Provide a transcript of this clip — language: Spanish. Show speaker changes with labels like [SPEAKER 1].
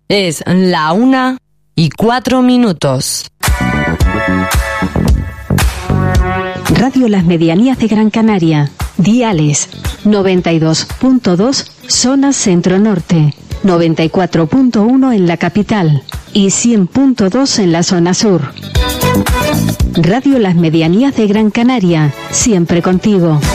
[SPEAKER 1] Es la 1:04.
[SPEAKER 2] Radio Las Medianías de Gran Canaria. Diales 92.2 zona centro-norte, 94.1 en la capital y 100.2 en la zona sur. Radio Las Medianías de Gran Canaria, siempre contigo.